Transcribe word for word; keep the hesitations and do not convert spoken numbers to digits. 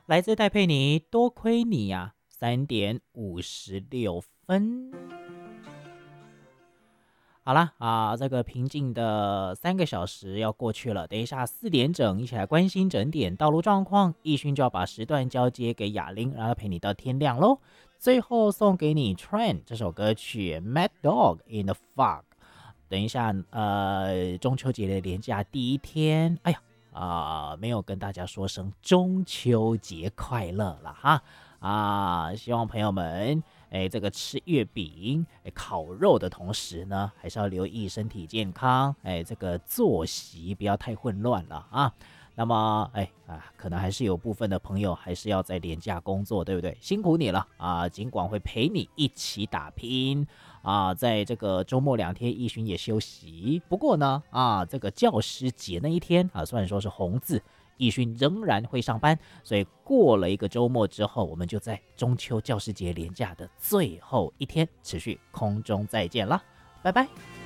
来自戴佩妮，多亏你呀、啊，三点五十六分。好啦啊，这个平静的三个小时要过去了，等一下四点整，一起来关心整点道路状况。奕勋就要把时段交接给雅玲，让她陪你到天亮喽。最后送给你《Train》这首歌曲，《Mad Dog in the Fog》。等一下，呃，中秋节的连假第一天，哎呀啊、呃，没有跟大家说声中秋节快乐了哈啊！希望朋友们。哎，这个吃月饼、哎烤肉的同时呢，还是要留意身体健康。哎，这个作息不要太混乱了啊。那么，哎啊，可能还是有部分的朋友还是要在连假工作，对不对？辛苦你了啊！尽管会陪你一起打拼啊，在这个周末两天，奕勋也休息。不过呢，啊，这个教师节那一天啊，虽然说是红字。奕勋仍然会上班，所以过了一个周末之后，我们就在中秋教师节连假的最后一天持续空中再见了，拜拜。